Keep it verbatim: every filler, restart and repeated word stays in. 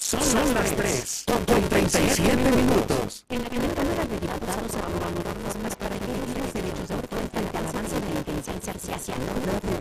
Son las tres con treinta y siete minutos. En la Cámara de Diputados aprobaron normas para que los derechos de autor frente al avance de la inteligencia artificial.